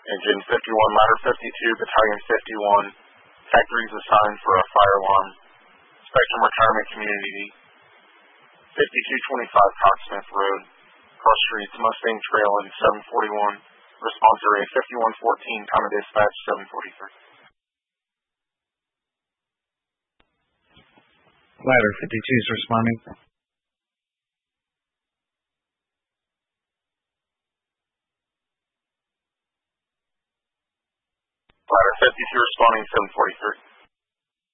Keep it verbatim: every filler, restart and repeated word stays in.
Engine fifty-one, ladder fifty-two, battalion fifty-one. Factories assigned for a fire alarm. Spectrum Retirement Community. fifty-two twenty-five Cocksmith Road. Cross Streets, Mustang Trail, and seven forty-one. Response area fifty-one fourteen, counter dispatch seven forty-three. Ladder fifty-two is responding. Ladder fifty-two responding seven forty-three.